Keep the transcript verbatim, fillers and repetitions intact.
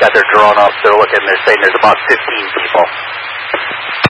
got their drone up. They're looking. They're saying there's about fifteen people.